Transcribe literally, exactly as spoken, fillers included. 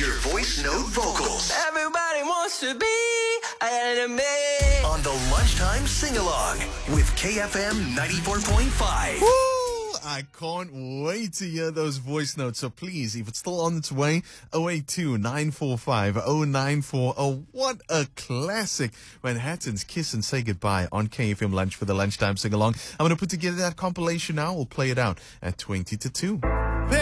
your voice note vocals. Everybody wants to be anime. On the Lunchtime Sing-Along with K F M ninety-four point five. Woo! I can't wait to hear those voice notes. So please, if it's still on its way, oh eight two, nine four five, oh nine four oh. What a classic. Manhattan's Kiss and Say Goodbye on K F M Lunch for the Lunchtime Sing-Along. I'm going to put together that compilation now. We'll play it out at twenty to two.